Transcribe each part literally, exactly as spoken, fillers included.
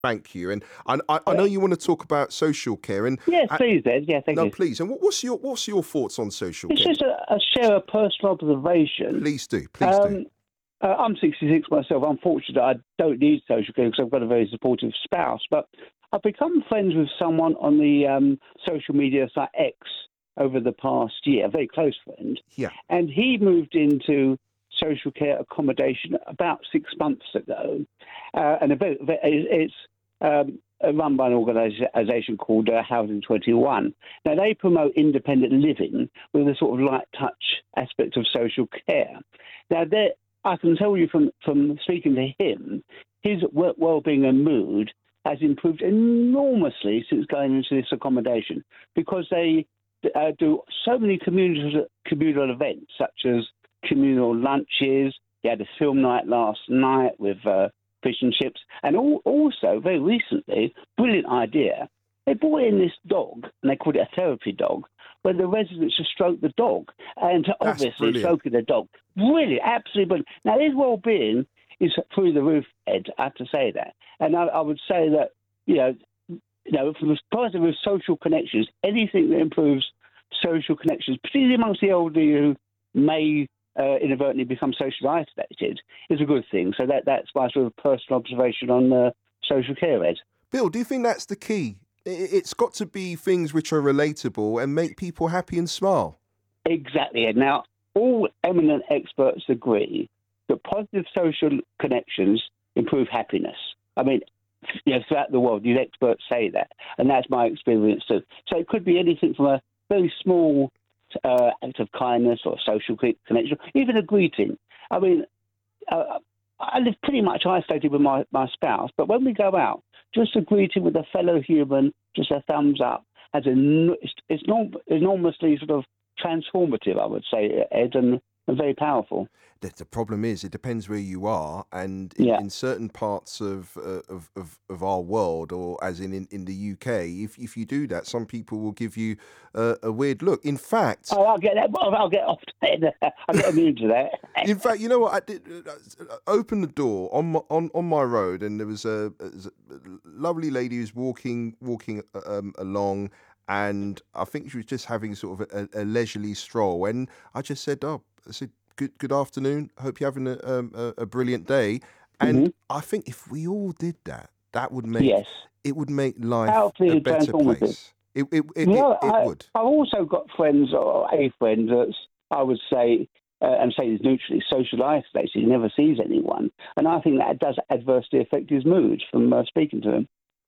Thank you. And I, I, I know you want to talk about social care, and Yes, I, please, Ed. Yeah, thank no, you. please. And what, what's your what's your thoughts on social It's care? just a, a share of personal observation. Please do. Please do. Um, uh, I'm sixty-six myself. I'm fortunate I don't need social care because I've got a very supportive spouse. But I've become friends with someone on the um, social media site X over the past year, a very close friend. Yeah. And he moved into social care accommodation about six months ago. Uh, and a bit, it's um, run by an organisation called uh, Housing twenty-one. Now, they promote independent living with a sort of light touch aspect of social care. Now, I can tell you from, from speaking to him, his well-being and mood has improved enormously since going into this accommodation because they uh, do so many communal, communal events, such as communal lunches. They had a film night last night with uh, fish and chips. And all, also, very recently, brilliant idea, they brought in this dog, and they called it a therapy dog, where the residents should stroke the dog. And That's obviously, brilliant. stroking the dog. Brilliant, absolutely brilliant. Now, his well-being is through the roof, Ed, I have to say that. And I, I would say that, you know, you know, from the point of view of social connections, anything that improves social connections, particularly amongst the elderly who may uh, inadvertently become socially isolated, is a good thing. So that that's my sort of personal observation on uh, social care, Ed. Bill, do you think that's the key? It's got to be things which are relatable and make people happy and smile. Exactly, Ed. Now, all eminent experts agree that positive social connections improve happiness. I mean, you know, throughout the world, these experts say that, and that's my experience too. So it could be anything from a very small uh, act of kindness or social connection, even a greeting. I mean, uh, I live pretty much isolated with my, my spouse, but when we go out, just a greeting with a fellow human, just a thumbs up, has a, it's, it's enormously sort of transformative, I would say, Ed, and, and very powerful. The, the problem is, it depends where you are, and in, Yeah. in certain parts of, uh, of of of our world, or as in, in in the U K, if if you do that, some people will give you uh, a weird look. In fact, oh, I'll get that. I'll get off that. I'll get immune to that. In fact, you know what I did? Uh, open the door on my, on on my road, and there was a, a lovely lady who was walking walking um, along, and I think she was just having sort of a, a leisurely stroll. And I just said, "Oh, I said good good afternoon. Hope you're having a um, a, a brilliant day." And Mm-hmm. I think if we all did that, that would make Yes. it would make life Powerfully a better transformative. place. It it it, You know, it, it I, would. I've also got friends, or a friend that's, I would say, uh, and say this neutrally, social isolated. He never sees anyone. And I think that does adversely affect his mood from uh, speaking to him.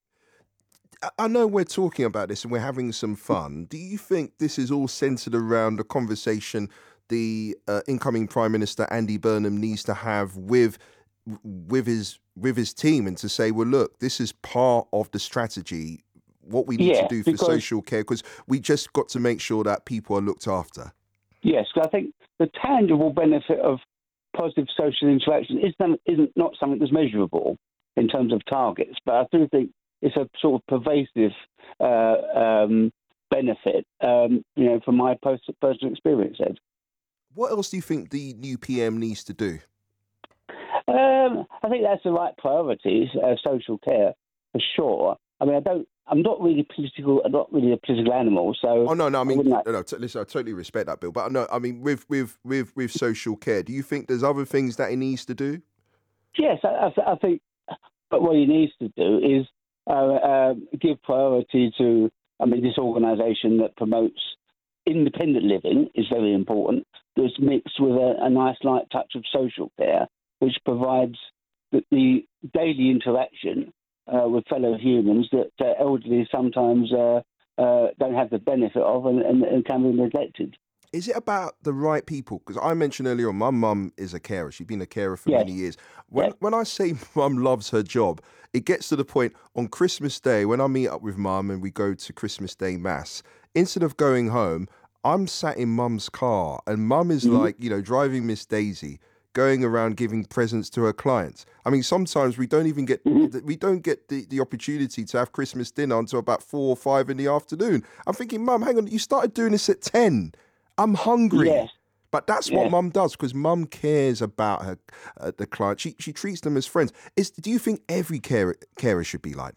I know we're talking about this and we're having some fun. Do you think this is all centered around a conversation the uh, incoming Prime Minister Andy Burnham needs to have with with his with his team, and to say, well, look, this is part of the strategy, what we need Yeah, to do for because- social care, because we just got to make sure that people are looked after. Yes, because I think the tangible benefit of positive social interaction isn't, isn't not something that's measurable in terms of targets, but I do think it's a sort of pervasive uh, um, benefit, um, you know, from my post- personal experience, Ed. What else do you think the new P M needs to do? Um, I think that's the right priorities, uh, social care, for sure. I mean, I don't. I'm not really political. I'm not really a political animal. So. Oh no, no. I mean, I no, like... no. T- listen, I totally respect that, Bill. But no, I mean, with with with with social care, do you think there's other things that he needs to do? Yes, I, I, I think. But what he needs to do is uh, uh, give priority to. I mean, this organisation that promotes independent living is very important. That's mixed with a, a nice light touch of social care, which provides the, the daily interaction uh, with fellow humans that uh, elderly sometimes uh, uh, don't have the benefit of and, and, and can be neglected. Is it about the right people? Because I mentioned earlier on, my mum is a carer. She's been a carer for Yes. many years. When Yes. when I say mum loves her job, it gets to the point on Christmas Day, when I meet up with mum and we go to Christmas Day Mass, instead of going home, I'm sat in mum's car, and mum is Mm-hmm. like, you know, driving Miss Daisy, going around giving presents to her clients. I mean, sometimes we don't even get Mm-hmm. we don't get the, the opportunity to have Christmas dinner until about four or five in the afternoon. I'm thinking, mum, hang on, you started doing this at ten. I'm hungry. Yes. But that's Yeah. what mum does, because mum cares about her uh, the client. She she treats them as friends. Is do you think every carer carer should be like